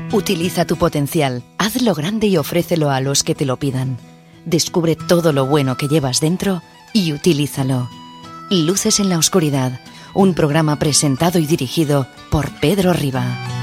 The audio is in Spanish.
Utiliza tu potencial, hazlo grande y ofrécelo a los que te lo pidan. Descubre todo lo bueno que llevas dentro y utilízalo. Luces en la oscuridad, un programa presentado y dirigido por Pedro Riba.